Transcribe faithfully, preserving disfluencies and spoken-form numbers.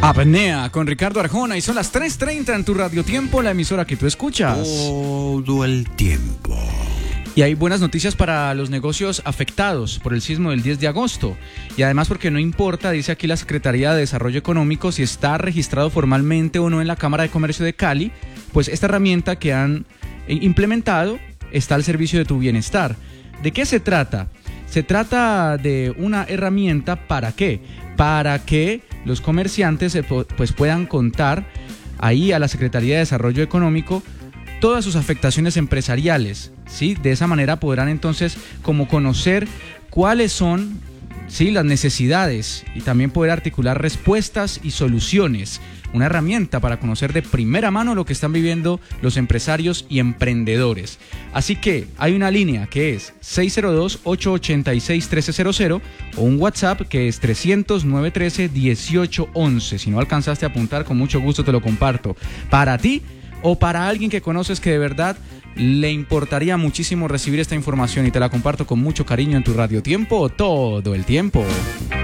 Apnea con Ricardo Arjona y son las tres treinta en tu Radio Tiempo, la emisora que tú escuchas. Todo el tiempo. Y hay buenas noticias para los negocios afectados por el sismo del diez de agosto. Y además porque no importa, dice aquí la Secretaría de Desarrollo Económico, si está registrado formalmente o no en la Cámara de Comercio de Cali, pues esta herramienta que han implementado está al servicio de tu bienestar. ¿De qué se trata? Se trata de una herramienta ¿para qué? Para que los comerciantes pues puedan contar ahí a la Secretaría de Desarrollo Económico todas sus afectaciones empresariales, ¿sí? De esa manera podrán entonces como conocer cuáles son, ¿sí?, las necesidades y también poder articular respuestas y soluciones. Una herramienta para conocer de primera mano lo que están viviendo los empresarios y emprendedores. Así que hay una línea que es seis cero dos, ocho ocho seis, uno tres cero cero o un WhatsApp que es trescientos, nueve trece, dieciocho once. Si no alcanzaste a apuntar, con mucho gusto te lo comparto. Para ti o para alguien que conoces que de verdad le importaría muchísimo recibir esta información y te la comparto con mucho cariño en tu Radio Tiempo todo el tiempo.